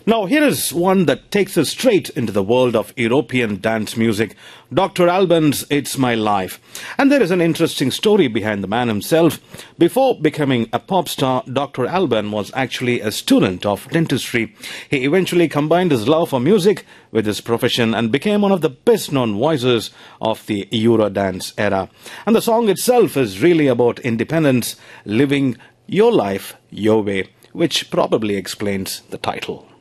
Now, here is one that takes us straight into the world of European dance music, Dr. Alban's It's My Life. And there is an interesting story behind the man himself. Before becoming a pop star, Dr. Alban was actually a student of dentistry. He eventually combined his love for music with his profession and became one of the best-known voices of the Eurodance era. And the song itself is really about independence, living your life your way, which probably explains the title.